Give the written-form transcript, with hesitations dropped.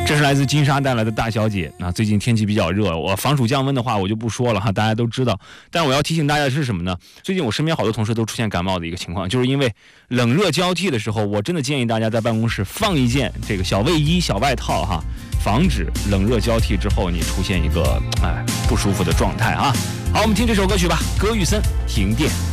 这是来自金沙带来的大小姐。那最近天气比较热，我防暑降温的话我就不说了哈，大家都知道。但我要提醒大家的是什么呢？最近我身边好多同事都出现感冒的一个情况，就是因为冷热交替的时候，我真的建议大家在办公室放一件这个小卫衣、小外套哈，防止冷热交替之后你出现一个不舒服的状态啊。好，我们听这首歌曲吧，歌玉森《停电》。